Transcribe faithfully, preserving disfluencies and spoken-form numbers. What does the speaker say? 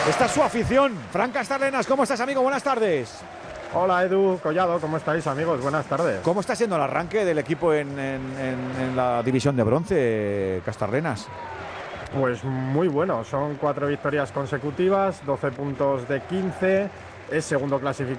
Esta es su afición. Fran Castarlenas, ¿cómo estás, amigo? Buenas tardes. Hola, Edu Collado, ¿cómo estáis, amigos? Buenas tardes. ¿Cómo está siendo el arranque del equipo en, en, en, en la división de bronce, Castarlenas? Pues muy bueno, son cuatro victorias consecutivas, doce puntos de quince, es segundo clasificado